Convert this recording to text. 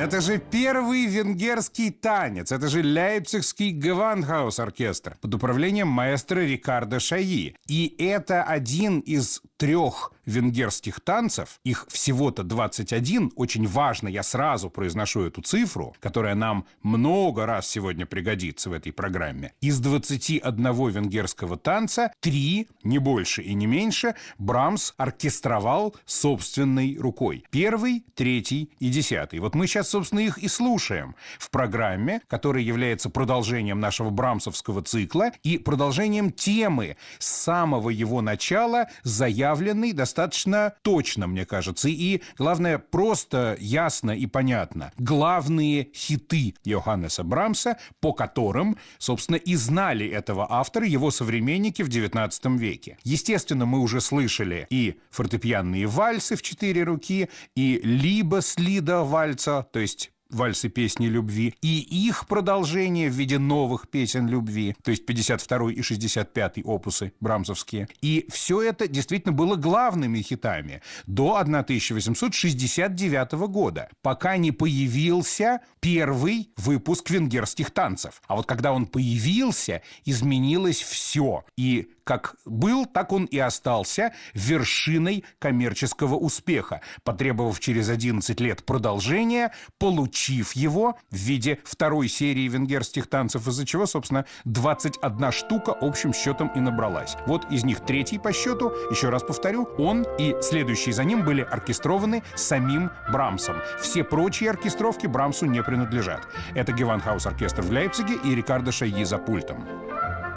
Это же первый венгерский танец. Это же Лейпцигский Gewandhaus-оркестр под управлением маэстро Рикардо Шайи. И это один из 3 венгерских танцев. Их всего-то 21. Очень важно, я сразу произношу эту цифру, которая нам много раз сегодня пригодится в этой программе. Из 21 венгерского танца 3, не больше и не меньше, Брамс оркестровал собственной рукой. 1, 3 и 10. Вот мы сейчас, собственно, их и слушаем в программе, которая является продолжением нашего брамсовского цикла и продолжением темы с самого его начала, заявленной достаточно точно, мне кажется. И, главное, просто, ясно и понятно. Главные хиты Йоханнеса Брамса, по которым, собственно, и знали этого автора его современники в XIX веке. Естественно, мы уже слышали и фортепианные вальсы в 4 руки, и Liebeslieder вальса, то есть вальсы песни любви, и их продолжение в виде новых песен любви, то есть 52 и 65 опусы брамсовские. И все это действительно было главными хитами до 1869 года, пока не появился первый выпуск венгерских танцев. А вот когда он появился, изменилось все. И как был, так он и остался вершиной коммерческого успеха, потребовав через 11 лет продолжения, получив его в виде 2 серии венгерских танцев, из-за чего, собственно, 21 штука общим счетом и набралась. Вот из них 3 по счету, еще раз повторю, он и следующие за ним были оркестрованы самим Брамсом. Все прочие оркестровки Брамсу не принадлежат. Это Gewandhaus-оркестр в Лейпциге и Рикардо Шайи за пультом.